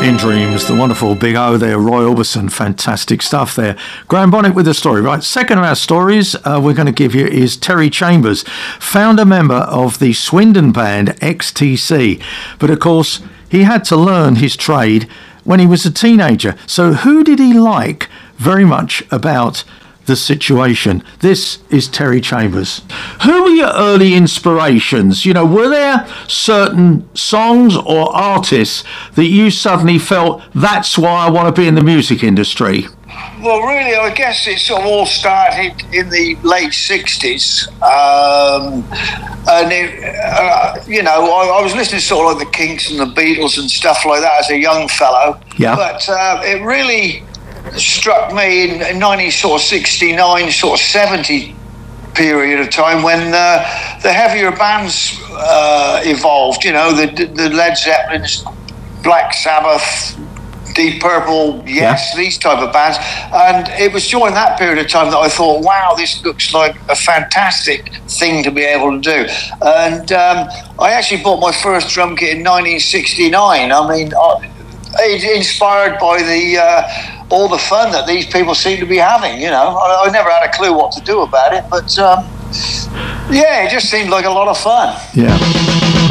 In Dreams, the wonderful Big O there, Roy Orbison, fantastic stuff there. Graham Bonnet with the story. Right, second of our stories we're going to give you is Terry Chambers, founder member of the Swindon band XTC. But of course, he had to learn his trade when he was a teenager. So who did he like very much about the situation? This is Terry Chambers. Who were your early inspirations? You know, were there certain songs or artists that you suddenly felt, that's why I want to be in the music industry? Well, really, I guess it sort of all started in the late 60s. And, I was listening to sort of like the Kinks and the Beatles and stuff like that as a young fellow. Yeah. But it really struck me in 1969, sort of 70 period of time when the heavier bands evolved. You know, the Led Zeppelins, Black Sabbath, Deep Purple, Yes, these type of bands. And it was during that period of time that I thought, wow, this looks like a fantastic thing to be able to do. And I actually bought my first drum kit in 1969. I mean, inspired by all the fun that these people seem to be having. You know, I never had a clue what to do about it, but it just seemed like a lot of fun. Yeah.